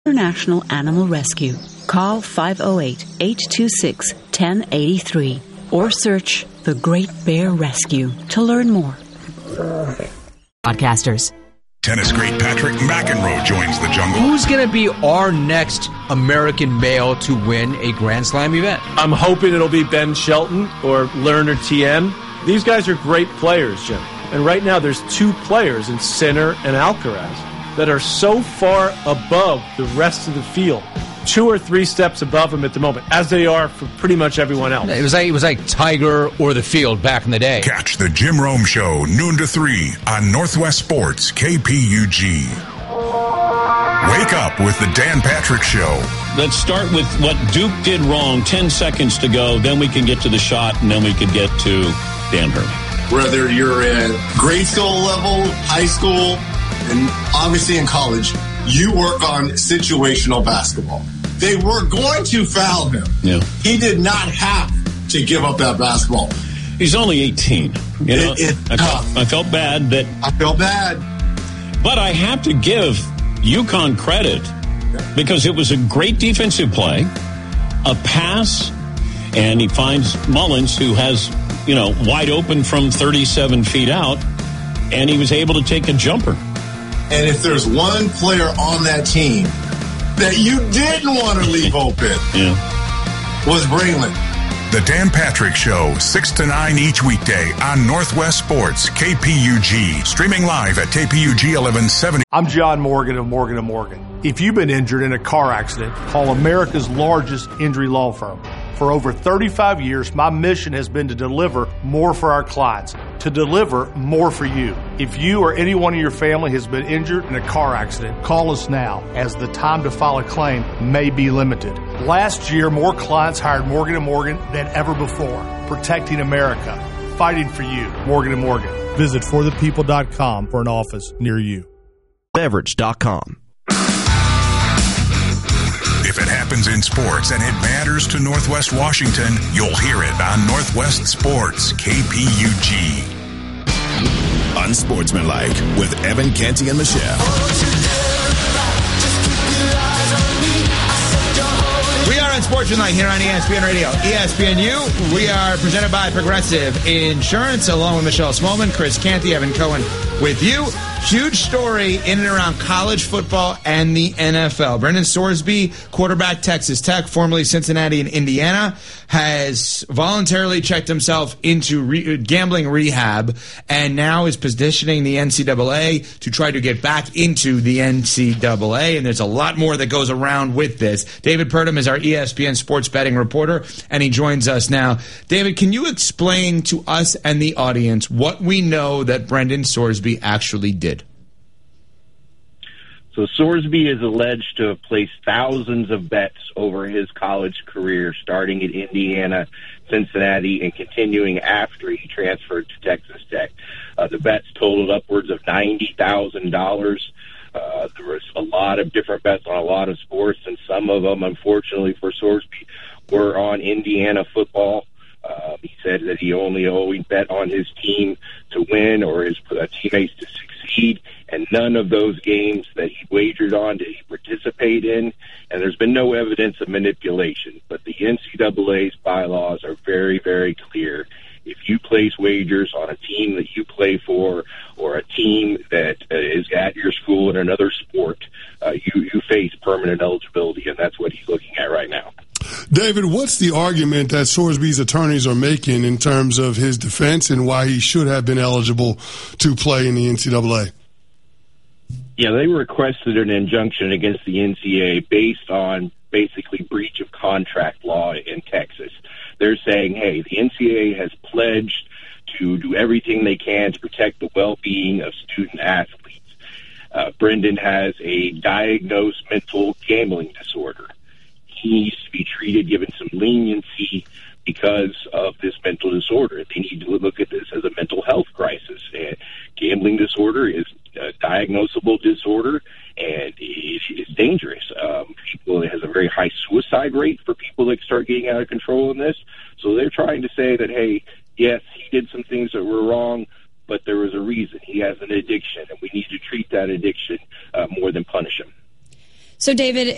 International Animal Rescue. Call 508-826-1083 or search The Great Bear Rescue to learn more. Podcasters. Tennis great Patrick McEnroe joins the jungle. Who's going to be our next American male to win a Grand Slam event? I'm hoping it'll be Ben Shelton or Lerner TM. These guys are great players, Jim. And right now there's two players in Sinner and Alcaraz that are so far above the rest of the field, 2 or 3 steps above them at the moment, as they are for pretty much everyone else. It was like Tiger or the field back in the day. Catch the Jim Rome Show, noon to 3 on Northwest Sports, KPUG. Wake up with the Dan Patrick Show. Let's start with what Duke did wrong, 10 seconds to go, then we can get to the shot, and then we can get to Dan Hurley. Whether you're at grade school level, high school, and obviously in college, you work on situational basketball. They were going to foul him. Yeah. He did not have to give up that basketball. He's only 18. I felt bad that... I felt bad. But I have to give UConn credit because it was a great defensive play, a pass, and he finds Mullins, who has, wide open from 37 feet out, and he was able to take a jumper. And if there's one player on that team that you didn't want to leave open, was Braylon. The Dan Patrick Show, 6 to 9 each weekday on Northwest Sports, KPUG. Streaming live at KPUG 1170. I'm John Morgan of Morgan & Morgan. If you've been injured in a car accident, call America's largest injury law firm. For over 35 years, my mission has been to deliver more for our clients, to deliver more for you. If you or anyone in your family has been injured in a car accident, call us now, as the time to file a claim may be limited. Last year, more clients hired Morgan & Morgan than ever before, protecting America, fighting for you. Morgan & Morgan. Visit forthepeople.com for an office near you. Beverage.com. If it happens in sports and it matters to Northwest Washington, you'll hear it on Northwest Sports, KPUG. Unsportsmanlike with Evan Canty and Michelle. We are Unsportsmanlike here on ESPN Radio. ESPNU, we are presented by Progressive Insurance, along with Michelle Smallman, Chris Canty, Evan Cohen with you. Huge story in and around college football and the NFL. Brendan Sorsby, quarterback, Texas Tech, formerly Cincinnati and Indiana, has voluntarily checked himself into gambling rehab and now is positioning the NCAA to try to get back into the NCAA. And there's a lot more that goes around with this. David Purdom is our ESPN sports betting reporter, and he joins us now. David, can you explain to us and the audience what we know that Brendan Sorsby actually did? So Sorsby is alleged to have placed thousands of bets over his college career, starting at Indiana, Cincinnati, and continuing after he transferred to Texas Tech. The bets totaled upwards of $90,000. There was a lot of different bets on a lot of sports, and some of them, unfortunately for Sorsby, were on Indiana football. He said that he only always bet on his team to win or his teammates to succeed, and none of those games that he wagered on did he participate in, and there's been no evidence of manipulation. But the NCAA's bylaws are very, very clear. If you place wagers on a team that you play for or a team that is at your school in another sport, you face permanent eligibility, and that's what he's looking at right now. David, what's the argument that Sorsby's attorneys are making in terms of his defense and why he should have been eligible to play in the NCAA? Yeah, they requested an injunction against the NCAA based on basically breach of contract law in Texas. They're saying, hey, the NCAA has pledged to do everything they can to protect the well-being of student athletes. Brendan has a diagnosed mental gambling disorder. He needs to be treated, given some leniency because of this mental disorder. They need to look at this as a mental health crisis. And gambling disorder is a diagnosable disorder, and it is dangerous. It has a very high suicide rate for people that start getting out of control in this. So they're trying to say that, hey, yes, he did some things that were wrong, but there was a reason. He has an addiction, and we need to treat that addiction more than punish him. So, David,